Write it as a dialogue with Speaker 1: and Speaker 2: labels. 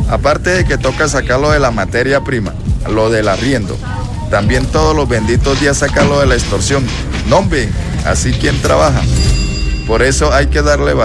Speaker 1: Aparte de que toca sacarlo de la materia prima, lo del arriendo. También todos los benditos días sacarlo de la extorsión. No, hombre, así quien trabaja. Por eso hay que darle valor